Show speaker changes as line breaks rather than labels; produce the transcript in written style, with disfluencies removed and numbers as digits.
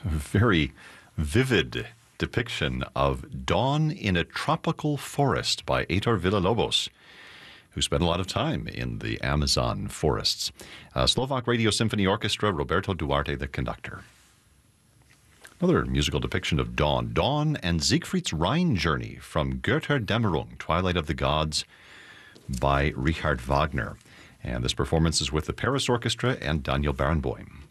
very vivid depiction of Dawn in a Tropical Forest by Heitor Villa-Lobos, who spent a lot of time in the Amazon forests. Slovak Radio Symphony Orchestra, Roberto Duarte, the conductor. Another musical depiction of Dawn, Dawn and Siegfried's Rhine Journey from Götterdämmerung, Twilight of the Gods by Richard Wagner. And this performance is with the Paris Orchestra and Daniel Barenboim.